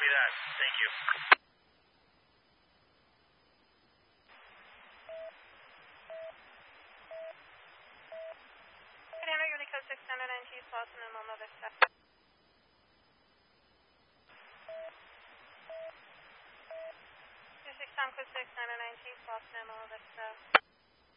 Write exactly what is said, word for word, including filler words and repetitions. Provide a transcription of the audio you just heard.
Copy that. Thank you. Fernando, Unicode six nine nine G, Boston and Loma Vista. six Tango six nine nine G, Boston and Loma Vista.